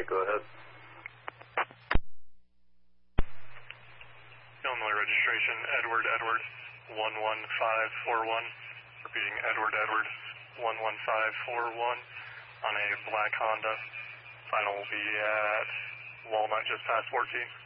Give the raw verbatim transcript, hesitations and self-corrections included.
go ahead. Illinois registration, Edward Edward, one one five four one. Repeating, Edward Edward, one one five four one on a black Honda. Final will be at Walnut just past fourteen.